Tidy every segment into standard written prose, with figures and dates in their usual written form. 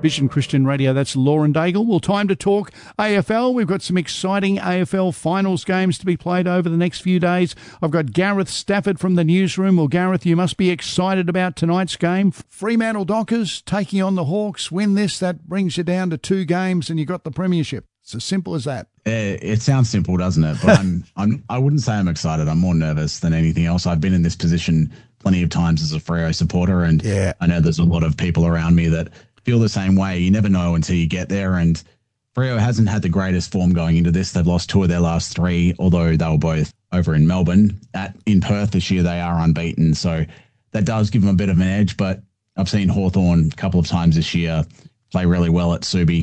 Vision Christian Radio, that's Lauren Daigle. Well, time to talk AFL. We've got some exciting AFL finals games to be played over the next few days. I've got Gareth Stafford from the newsroom. Well, Gareth, you must be excited about tonight's game. Fremantle Dockers taking on the Hawks. Win this, that brings you down to 2 games and you got the premiership. It's as simple as that. It sounds simple, doesn't it? But I wouldn't say I'm excited. I'm more nervous than anything else. I've been in this position plenty of times as a Freo supporter, and I know there's a lot of people around me that feel the same way. You never know until you get there, and Freo hasn't had the greatest form going into this. They've lost 2 of their last 3, although they were both over in Melbourne. In Perth this year, they are unbeaten, so that does give them a bit of an edge, but I've seen Hawthorn a couple of times this year play really well at at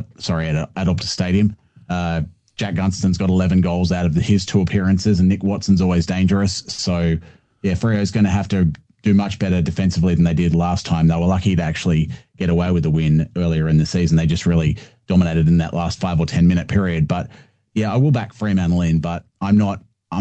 Optus Stadium. Jack Gunston's got 11 goals out of his 2 appearances, and Nick Watson's always dangerous. So, yeah, Freo's going to have to do much better defensively than they did last time. They were lucky to actually get away with the win earlier in the season. They just really dominated in that last 5 or 10 minute period. But, yeah, I will back Fremantle in, but I'm not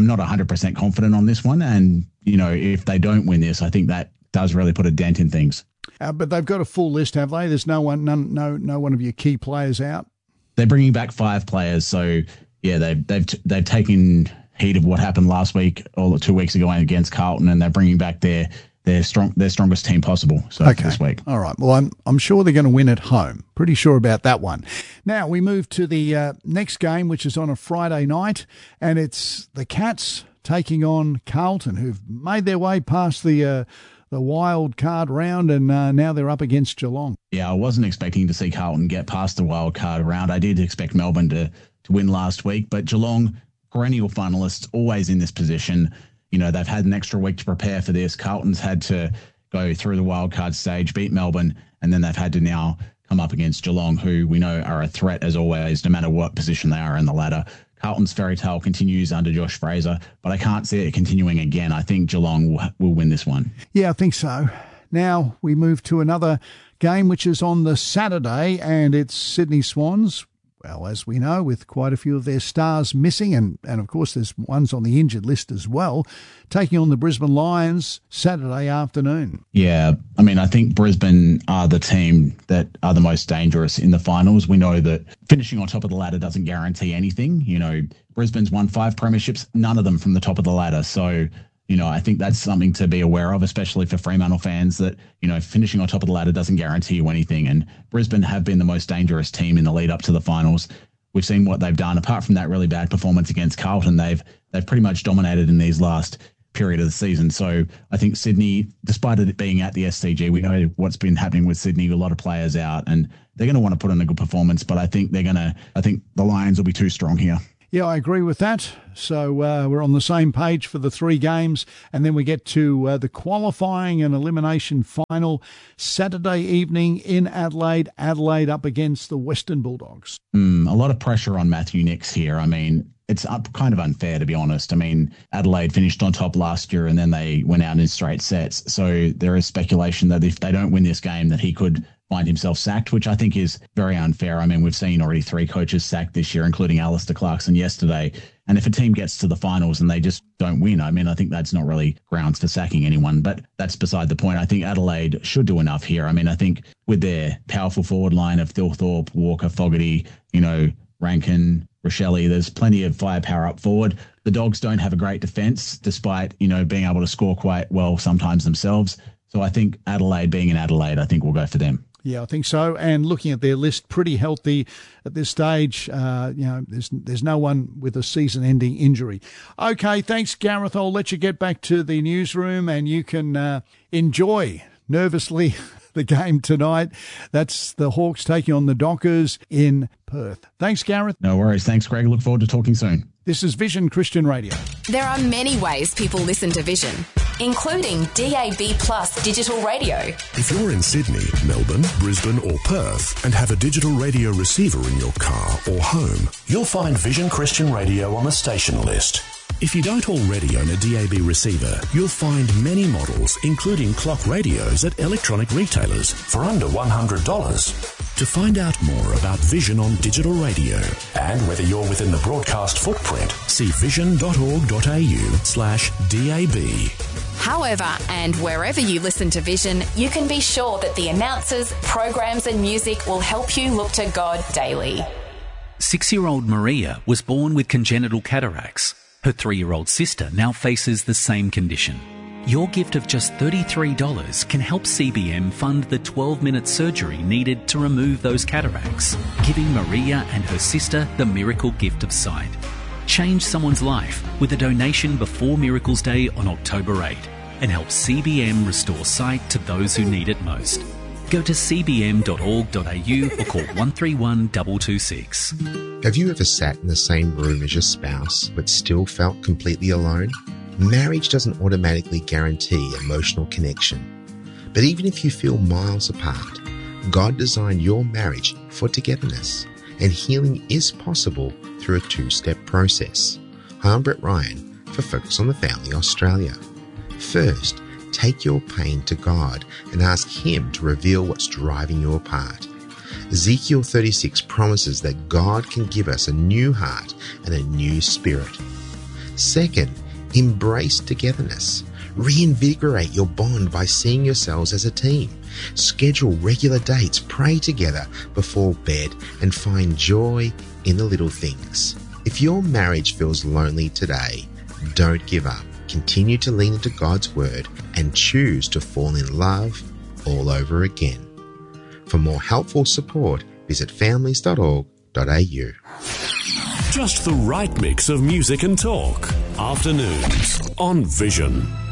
100% confident on this one. And, you know, if they don't win this, I think that does really put a dent in things. But they've got a full list, have they? There's no one of your key players out. They're bringing back 5 players, so yeah, they've taken heed of what happened last week or 2 weeks ago against Carlton, and they're bringing back their strongest team possible. So this week, all right. Well, I'm sure they're going to win at home. Pretty sure about that one. Now we move to the next game, which is on a Friday night, and it's the Cats taking on Carlton, who've made their way past the wild card round, and now they're up against Geelong. Yeah, I wasn't expecting to see Carlton get past the wild card round. I did expect Melbourne to win last week, but Geelong, perennial finalists, always in this position. You know, they've had an extra week to prepare for this. Carlton's had to go through the wild card stage, beat Melbourne, and then they've had to now come up against Geelong, who we know are a threat as always, no matter what position they are in the ladder. Carlton's fairy tale continues under Josh Fraser, but I can't see it continuing again. I think Geelong will win this one. Yeah, I think so. Now we move to another game, which is on the Saturday, and it's Sydney Swans. Well, as we know, with quite a few of their stars missing, and of course there's ones on the injured list as well, taking on the Brisbane Lions Saturday afternoon. Yeah, I mean, I think Brisbane are the team that are the most dangerous in the finals. We know that finishing on top of the ladder doesn't guarantee anything. You know, Brisbane's won 5 premierships, none of them from the top of the ladder. So, you know, I think that's something to be aware of, especially for Fremantle fans, that, you know, finishing on top of the ladder doesn't guarantee you anything. And Brisbane have been the most dangerous team in the lead up to the finals. We've seen what they've done. Apart from that really bad performance against Carlton, they've pretty much dominated in these last period of the season. So I think Sydney, despite it being at the SCG, we know what's been happening with Sydney, a lot of players out, and they're going to want to put in a good performance. But I think the Lions will be too strong here. Yeah, I agree with that. So we're on the same page for the 3 games. And then we get to the qualifying and elimination final Saturday evening in Adelaide. Adelaide up against the Western Bulldogs. A lot of pressure on Matthew Nicks here. I mean, it's kind of unfair, to be honest. I mean, Adelaide finished on top last year and then they went out in straight sets. So there is speculation that if they don't win this game, that he could find himself sacked, which I think is very unfair. I mean, we've seen already 3 coaches sacked this year, including Alistair Clarkson yesterday. And if a team gets to the finals and they just don't win, I mean, I think that's not really grounds for sacking anyone, but that's beside the point. I think Adelaide should do enough here. I mean, I think with their powerful forward line of Thilthorpe, Walker, Fogarty, you know, Rankin, Rochelle, there's plenty of firepower up forward. The Dogs don't have a great defence, despite, you know, being able to score quite well sometimes themselves. So I think Adelaide, being in Adelaide, I think we'll go for them. Yeah, I think so. And looking at their list, pretty healthy at this stage. You know, there's no one with a season-ending injury. Okay, thanks, Gareth. I'll let you get back to the newsroom and you can enjoy nervously the game tonight. That's the Hawks taking on the Dockers in Perth. Thanks, Gareth. No worries. Thanks, Greg. Look forward to talking soon. This is Vision Christian Radio. There are many ways people listen to Vision, including DAB+ digital radio. If you're in Sydney, Melbourne, Brisbane or Perth and have a digital radio receiver in your car or home, you'll find Vision Christian Radio on the station list. If you don't already own a DAB receiver, you'll find many models, including clock radios at electronic retailers for under $100. To find out more about Vision on digital radio and whether you're within the broadcast footprint, see vision.org.au/DAB. However, and wherever you listen to Vision, you can be sure that the announcers, programs and music will help you look to God daily. 6-year-old Maria was born with congenital cataracts. Her 3-year-old sister now faces the same condition. Your gift of just $33 can help CBM fund the 12-minute surgery needed to remove those cataracts, giving Maria and her sister the miracle gift of sight. Change someone's life with a donation before Miracles Day on October 8 and help CBM restore sight to those who need it most. Go to cbm.org.au or call 131 226. Have you ever sat in the same room as your spouse but still felt completely alone? Marriage doesn't automatically guarantee emotional connection. But even if you feel miles apart, God designed your marriage for togetherness, and healing is possible through a 2-step process. Hi, I'm Brett Ryan for Focus on the Family Australia. First, take your pain to God and ask Him to reveal what's driving you apart. Ezekiel 36 promises that God can give us a new heart and a new spirit. Second, embrace togetherness. Reinvigorate your bond by seeing yourselves as a team. Schedule regular dates, pray together before bed, and find joy in the little things. If your marriage feels lonely today, don't give up. Continue to lean into God's Word and choose to fall in love all over again. For more helpful support, visit families.org.au. Just the right mix of music and talk. Afternoons on Vision.